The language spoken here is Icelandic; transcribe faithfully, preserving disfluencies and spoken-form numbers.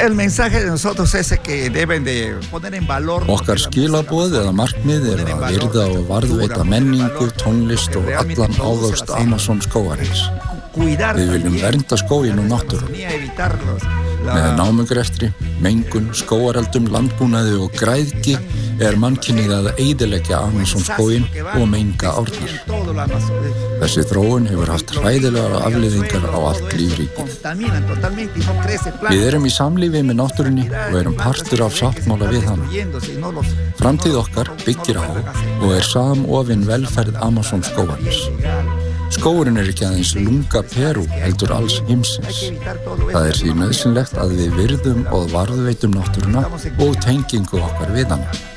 el mensaje de nosotros es que deben de poner en valor. Okkar skilaboð eða markmið er að virða og varðveita menningu, tónlist og allan ávöxt Amazon skógarins. Við viljum vernda skóginn og náttúruna. Með námugrefti, mengun, skógareldum, landbúnaði og græðgi er mannkynið að eyðileggja Amazon skóginn og menga árnar. Þessi þróun hefur haft hræðilegar afleiðingar á allt lífríkið. Við erum í samlífi með náttúrunni og erum partur af sáttmála við hana. Framtíð okkar byggir á og er samofin velferð Amazon skógarins. Skógurinn er ekki aðeins lunga Perú heldur alls heimsins. Það er því nauðsynlegt að við virðum og varðveitum náttúruna og tengingu okkar við hana.